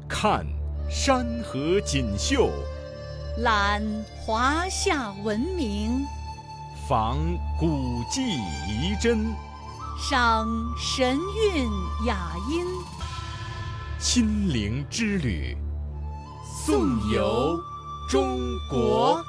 看山河锦绣， 览华夏文明， 访古迹遗珍， 赏神韵雅音。 亲临之旅，颂游中国。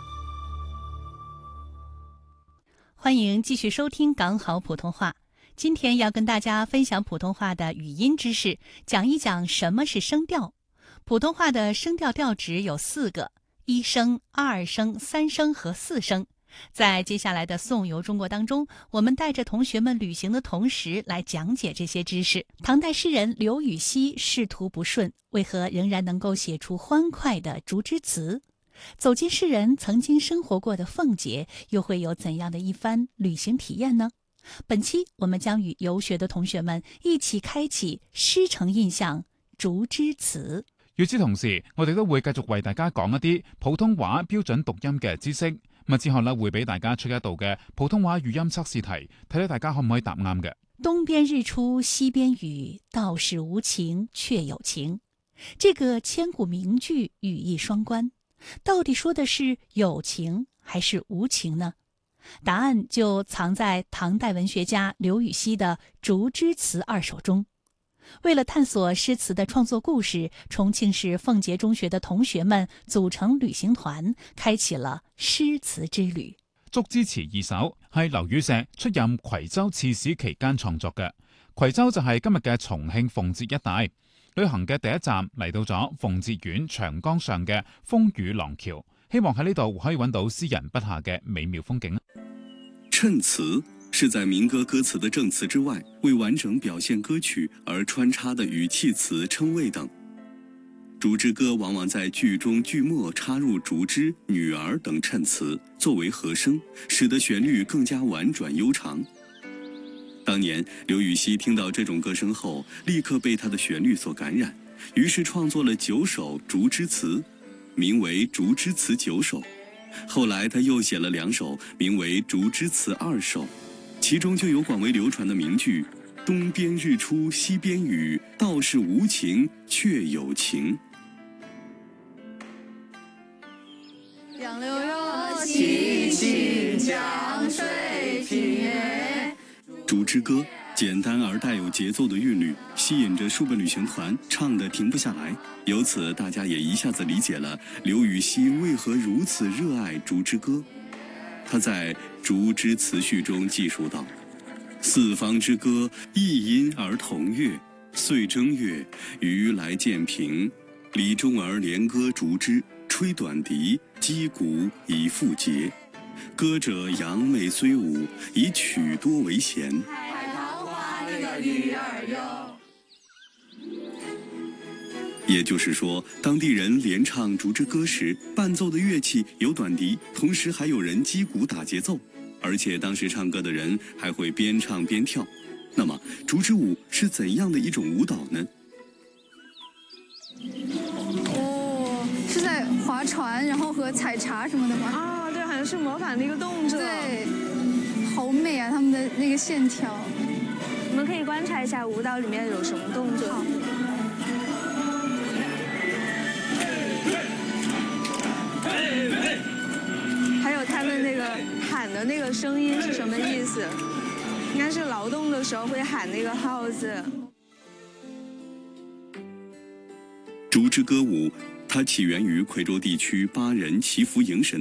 欢迎继续收听港好普通话。今天要跟大家分享普通话的语音知识，讲一讲什么是声调。普通话的声调调值有4个：1声、2声、3声和4声。在接下来的颂游中国当中，我们带着同学们旅行的同时来讲解这些知识。唐代诗人刘禹锡仕途不顺，为何仍然能够写出欢快的竹枝词？走进诗人曾经生活过的奉节，又会有怎样的一番旅行体验呢？本期我们将与游学的同學們一起開啟詩城印象竹枝詞。 與此同時，我哋都會繼續為大家講一啲普通話標準讀音嘅知識。之後呢，會俾大家出一道嘅普通話語音測試題，睇睇大家可唔可以答啱嘅。 東邊日出西邊雨，道是無晴卻有晴。這個千古名句語義雙關，到底說的是有情還是無情呢？答案就藏在唐代文學家劉禹锡的《竹枝詞2首》中。為了探索詩詞的創作故事，重慶市奉節中學的同學們組成旅行團，開啟了詩詞之旅。 竹枝詞2首係劉禹錫出任夔州刺史期間創作嘅。夔州就係今日嘅重慶奉節一帶。旅行嘅第一站嚟到咗奉節縣長江上嘅風雨廊橋，希望喺呢度可以揾到詩人筆下嘅美妙風景。 襯詞是在民歌歌詞的正詞之外，為完整表現歌曲而穿插的語氣詞、稱謂等。竹枝歌往往在句中句末插入竹枝、女兒等襯詞，作為和聲，使得旋律更加婉轉悠長。當年劉禹錫聽到這種歌聲後，立刻被他的旋律所感染，於是創作了9首竹枝詞，名為《竹枝詞9首》。後來他又寫了2首，名為《竹枝詞2首》，其中就有廣為流傳的名句“東邊日出西邊雨，道是無晴卻有晴”。 楊柳若洗清江水平。 竹枝歌簡單而帶有節奏的韻律，吸引着數個旅行團，唱得停不下來。由此，大家也一下子理解了劉禹錫為何如此熱愛竹枝歌。他在《竹枝詞序》中記述道：“四方之歌，一音而同樂。歲正月，魚來漸平。李中兒連歌竹枝，吹短笛，擊鼓以復節。歌者揚眉雖舞，以曲多為弦。” 海棠花那個女兒喲。 也就是說，當地人連唱竹枝歌時，伴奏的樂器有短笛，同時還有人擊鼓打節奏，而且當時唱歌的人還會邊唱邊跳。那麼，竹枝舞是怎樣的一種舞蹈呢？ 哦，是在划船，然後和採茶什麼的嗎？ 啊，對，好像是模仿那個動作。 對，好美啊，他們的那個線條。 我們可以觀察一下舞蹈裡面有什麼動作。還有他們那個喊的那個聲音是什麼意思？應該是勞動的時候會喊那個號子。 竹枝歌舞，它起源於夔州地區巴人祈福迎神